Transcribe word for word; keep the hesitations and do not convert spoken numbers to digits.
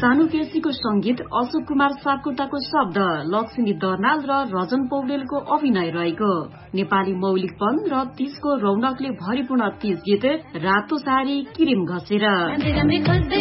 सानु केसीको संगीत, अशोक कुमार सापकोटाको शब्द, लक्ष्मी दर्नाल र रजन पौडेलको अभिनय रहेको नेपाली मौलिकपन र तीजको रौनकले भरिपूर्ण तीज गीत रातो साडी किरिम घसेर